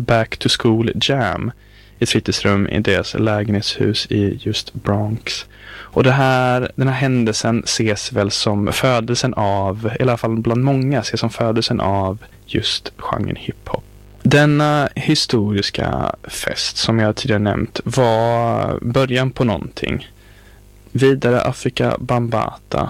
Back to School Jam i ett fritidsrum i deras lägenhetshus i just Bronx. Och den här händelsen ses väl som födelsen av, i alla fall bland många ses som födelsen av just genren hiphop. Denna historiska fest som jag tidigare nämnt var början på någonting. Vidare Afrika Bambaataa,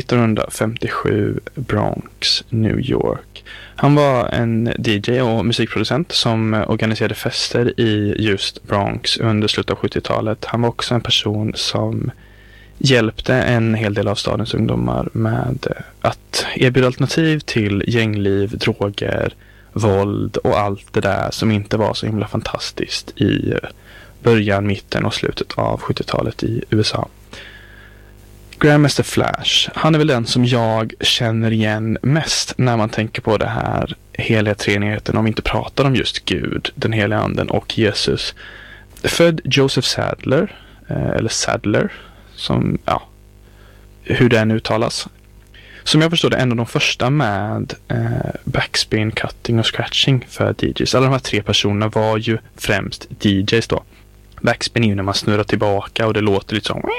1957, Bronx, New York. Han var en DJ och musikproducent som organiserade fester i just Bronx under slutet av 70-talet. Han var också en person som hjälpte en hel del av stadens ungdomar med att erbjuda alternativ till gängliv, droger, våld och allt det där som inte var så himla fantastiskt i början, mitten och slutet av 70-talet i USA. Grandmaster Flash, han är väl den som jag känner igen mest när man tänker på det här heliga treenigheten, om vi inte pratar om just Gud, den heliga anden och Jesus. Född Joseph Sadler, eller Sadler, som, ja, hur den uttalas. Som jag förstår det, en av de första med backspin, cutting och scratching för DJs. Alla de här tre personerna var ju främst DJs då. Backspin är ju när man snurrar tillbaka och det låter lite så.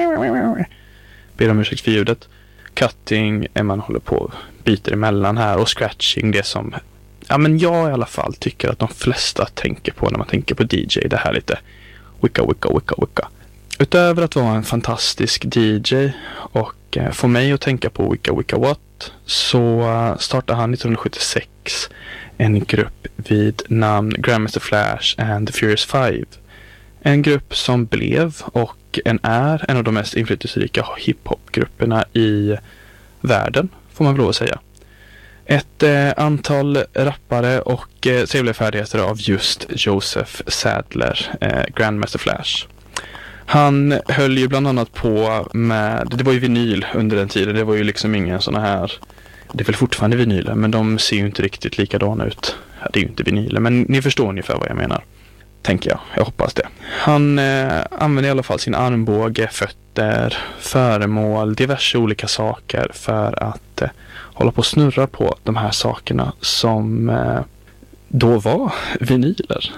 Ber om ursäkt för ljudet. Cutting är man håller på byter emellan här. Och scratching, det som, ja men jag i alla fall tycker att de flesta tänker på när man tänker på DJ. Det här lite wicka, wicka, wicka, wicka. Utöver att vara en fantastisk DJ och få mig att tänka på Wicka Wicka What, så startade han 1976 en grupp vid namn Grandmaster Flash and the Furious Five. En grupp som blev och är en av de mest inflytelserika hiphopgrupperna i världen, får man väl lov att säga. Ett antal rappare och trevliga färdigheter av just Joseph Sadler, Grandmaster Flash. Han höll ju bland annat på med, det var ju vinyl under den tiden, det var ju liksom ingen såna här, det är väl fortfarande vinyler, men de ser ju inte riktigt likadana ut. Ja, det är ju inte vinyler, men ni förstår ungefär vad jag menar. Tänker jag hoppas det. Han använder i alla fall sin armbåge, fötter, föremål, diverse olika saker för att hålla på och snurra på de här sakerna som då var vinyler.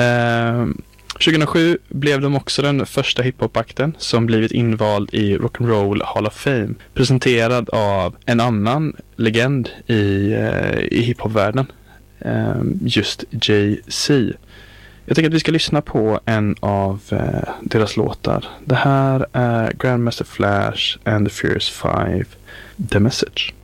2007 blev de också den första hiphop-akten som blivit invald i Rock'n'Roll Hall of Fame. Presenterad av en annan legend i hiphop-världen. Just Jay-Z. Jag tycker att vi ska lyssna på en av deras låtar. Det här är Grandmaster Flash and the Furious Five, The Message.